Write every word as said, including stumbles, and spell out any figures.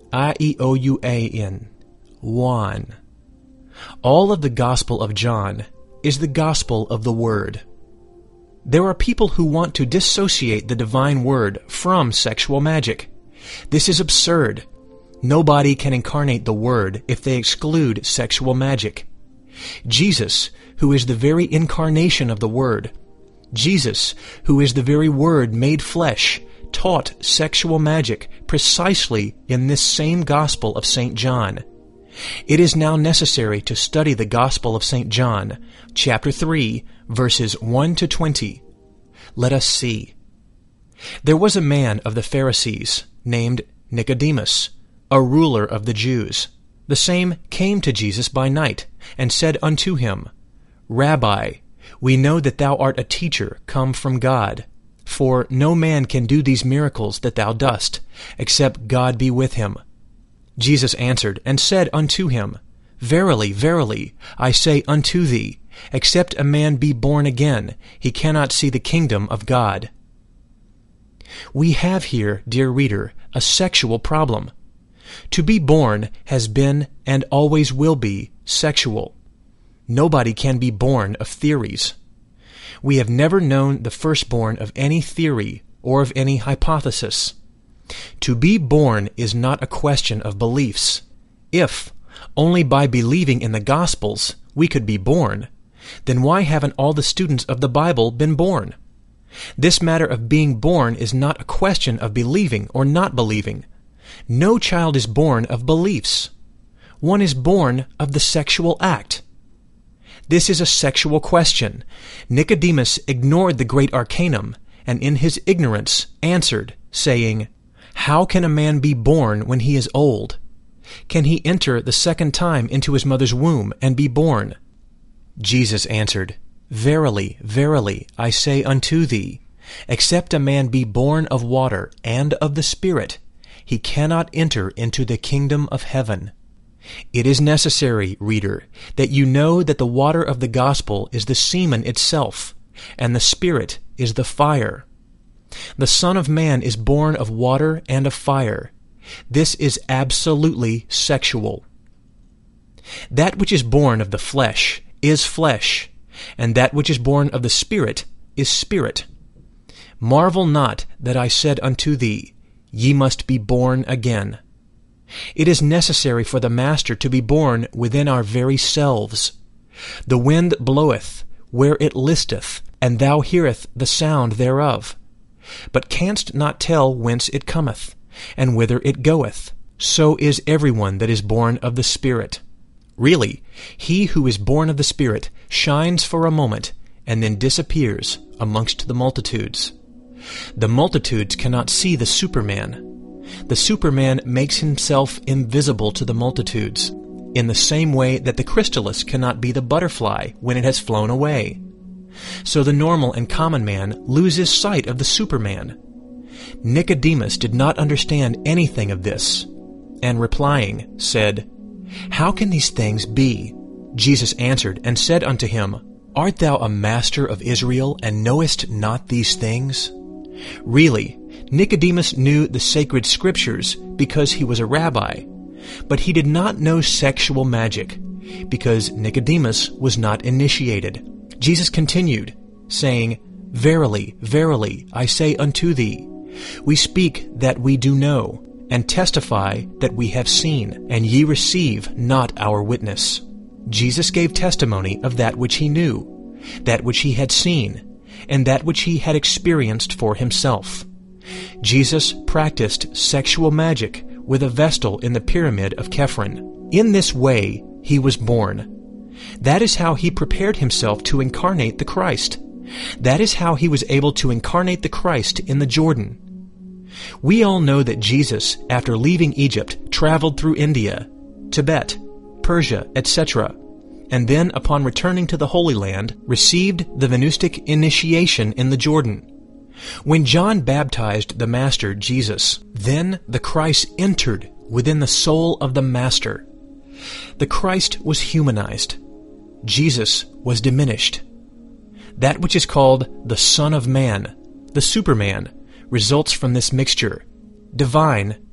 I E O U A N. Juan. All of the Gospel of John is the gospel of the Word. There are people who want to dissociate the divine Word from sexual magic. This is absurd. Nobody can incarnate the Word if they exclude sexual magic. Jesus, who is the very incarnation of the Word, Jesus, who is the very Word made flesh, taught sexual magic precisely in this same Gospel of Saint John. It is now necessary to study the Gospel of Saint John, chapter three, verses one to twenty. Let us see. There was a man of the Pharisees named Nicodemus, a ruler of the Jews. The same came to Jesus by night, and said unto him, Rabbi, we know that thou art a teacher come from God. For no man can do these miracles that thou dost, except God be with him. Jesus answered and said unto him, Verily, verily, I say unto thee, except a man be born again, he cannot see the kingdom of God. We have here, dear reader, a sexual problem. To be born has been and always will be sexual. Nobody can be born of theories. We have never known the firstborn of any theory or of any hypothesis. To be born is not a question of beliefs. If, only by believing in the Gospels, we could be born, then why haven't all the students of the Bible been born? This matter of being born is not a question of believing or not believing. No child is born of beliefs. One is born of the sexual act. This is a sexual question. Nicodemus ignored the great arcanum, and in his ignorance answered, saying, How can a man be born when he is old? Can he enter the second time into his mother's womb and be born? Jesus answered, Verily, verily, I say unto thee, except a man be born of water and of the Spirit, he cannot enter into the kingdom of heaven. It is necessary, reader, that you know that the water of the gospel is the semen itself, and the Spirit is the fire. The Son of Man is born of water and of fire. This is absolutely sexual. That which is born of the flesh is flesh, and that which is born of the Spirit is spirit. Marvel not that I said unto thee, Ye must be born again. It is necessary for the Master to be born within our very selves. The wind bloweth where it listeth, and thou hearest the sound thereof, but canst not tell whence it cometh, and whither it goeth. So is every one that is born of the Spirit. Really, he who is born of the Spirit shines for a moment, and then disappears amongst the multitudes. The multitudes cannot see the Superman. The Superman makes himself invisible to the multitudes, in the same way that the chrysalis cannot be the butterfly when it has flown away. So the normal and common man loses sight of the Superman. Nicodemus did not understand anything of this, and replying, said, How can these things be? Jesus answered and said unto him, Art thou a master of Israel, and knowest not these things? Really, Nicodemus knew the sacred scriptures because he was a rabbi, but he did not know sexual magic because Nicodemus was not initiated. Jesus continued, saying, Verily, verily, I say unto thee, we speak that we do know, and testify that we have seen, and ye receive not our witness. Jesus gave testimony of that which he knew, that which he had seen, and that which he had experienced for himself. Jesus practiced sexual magic with a vestal in the pyramid of Kephren. In this way he was born. That is how he prepared himself to incarnate the Christ. That is how he was able to incarnate the Christ in the Jordan. We all know that Jesus, after leaving Egypt, traveled through India, Tibet, Persia, et cetera, and then, upon returning to the Holy Land, received the Venustic initiation in the Jordan. When John baptized the Master, Jesus, then the Christ entered within the soul of the Master. The Christ was humanized. Jesus was diminished. That which is called the Son of Man, the Superman, results from this mixture, divine